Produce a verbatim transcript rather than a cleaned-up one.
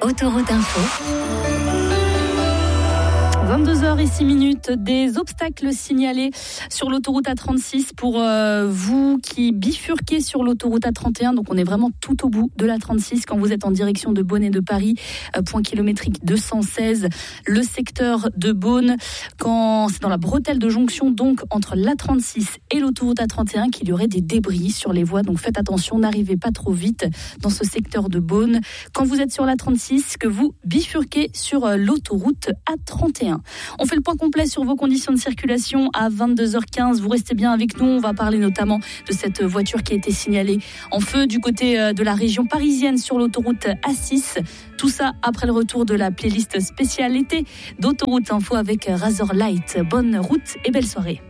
Autoroute Info. vingt-deux heures six minutes, des obstacles signalés sur l'autoroute A trente-six pour euh, vous qui bifurquez sur l'autoroute A trente et un. Donc on est vraiment tout au bout de l'A trente-six quand vous êtes en direction de Beaune et de Paris, euh, point kilométrique deux cent seize, le secteur de Beaune, quand c'est dans la bretelle de jonction donc entre l'A trente-six et l'autoroute A trente et un qu'il y aurait des débris sur les voies. Donc faites attention, n'arrivez pas trop vite dans ce secteur de Beaune quand vous êtes sur l'A trente-six, que vous bifurquez sur euh, l'autoroute A trente et un. On fait le point complet sur vos conditions de circulation à vingt-deux heures quinze. Vous restez bien avec nous. On va parler notamment de cette voiture qui a été signalée en feu du côté de la région parisienne sur l'autoroute A six. Tout ça après le retour de la playlist spéciale été d'Autoroute Info avec Razor Light. Bonne route et belle soirée.